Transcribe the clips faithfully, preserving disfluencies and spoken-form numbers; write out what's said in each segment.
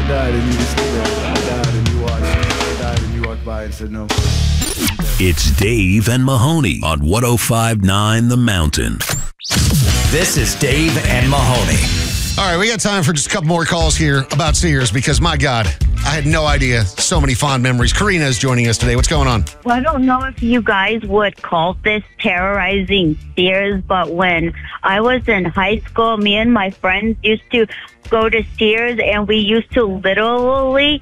died and you just stood there. I died and you watched. I died and you walked by and said no. It's Dave and Mahoney on one oh five point nine The Mountain. This is Dave and Mahoney. All right, we got time for just a couple more calls here about Sears because, my God, I had no idea. So many fond memories. Karina is joining us today. What's going on? Well, I don't know if you guys would call this terrorizing Sears, but when I was in high school, me and my friends used to go to Sears, and we used to literally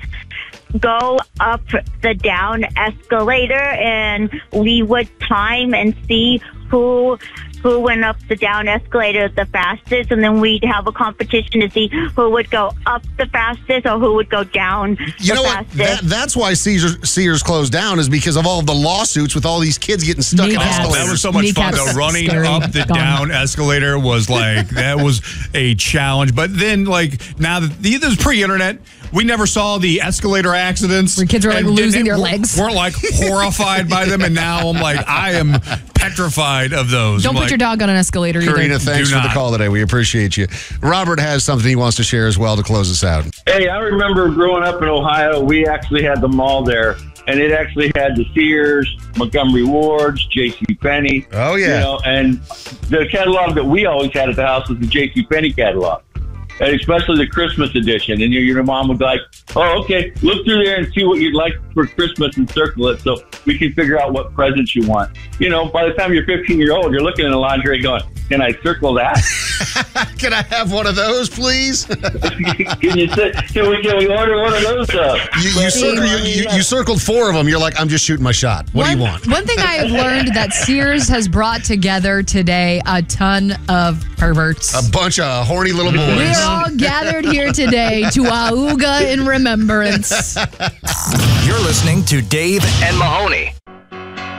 go up the down escalator, and we would time and see who who went up the down escalator the fastest, and then we'd have a competition to see who would go up the fastest or who would go down You the know what? fastest. That, that's why Sears, Sears closed down is because of all of the lawsuits with all these kids getting stuck in Kneecaps. escalators. That was so much Kneecaps. fun, though. Running Scary. up the Gone. down escalator was like, that was a challenge. But then, like, now that this is pre-internet, we never saw the escalator accidents. Where kids were, like, and losing didn't- their legs. Weren't, like, horrified by them. And now I'm like, I am petrified of those. Don't I'm put like, your dog on an escalator either. Karina, thanks Do for the not. call today. We appreciate you. Robert has something he wants to share as well to close us out. Hey, I remember growing up in Ohio, we actually had the mall there, and it actually had the Sears, Montgomery Ward's, J C Penney. Oh, yeah. You know, and the catalog that we always had at the house was the J C Penney catalog, and especially the Christmas edition. And your, your mom would be like, oh, okay, look through there and see what you'd like for Christmas and circle it so we can figure out what presents you want. You know, by the time you're fifteen years old, you're looking in the lingerie going, can I circle that? Can I have one of those, please? can you sit, can we can we order one of those up? You, you, circle, you, you, you circled four of them. You're like, I'm just shooting my shot. What one, do you want? One thing I have learned that Sears has brought together today a ton of perverts. A bunch of horny little We boys. are all gathered here today to Auga in remembrance. You're listening to Dave and Mahoney.